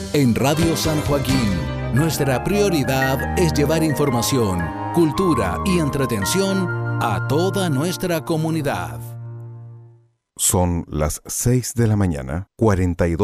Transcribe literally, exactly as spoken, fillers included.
En Radio San Joaquín, nuestra prioridad es llevar información, cultura y entretención a toda nuestra comunidad. Son las seis de la mañana, cuarenta y dos